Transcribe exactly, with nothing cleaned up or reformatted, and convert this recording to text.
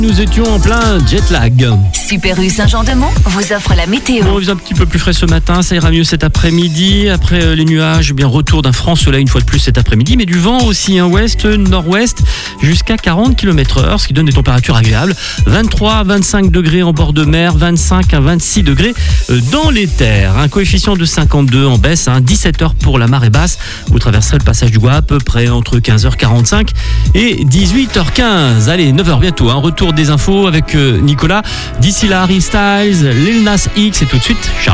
Nous étions en plein jet lag. Super U Saint-Jean-de-Mont vous offre la météo. Bon, il faisait un petit peu plus frais ce matin, ça ira mieux cet après-midi. Après euh, les nuages, eh bien retour d'un franc soleil une fois de plus cet après-midi, mais du vent aussi, hein, ouest, nord-ouest, jusqu'à quarante kilomètres heure, ce qui donne des températures agréables. vingt-trois à vingt-cinq degrés en bord de mer, vingt-cinq à vingt-six degrés euh, dans les terres. Un coefficient de cinquante-deux en baisse, hein, dix-sept heures pour la marée basse. Vous traverserez le passage du Gois à peu près entre quinze heures quarante-cinq et dix-huit heures quinze. Allez, neuf heures bientôt, un hein, retour des infos avec euh, Nicolas. D'ici là, Harry Styles, Lil Nas X et tout de suite Charles.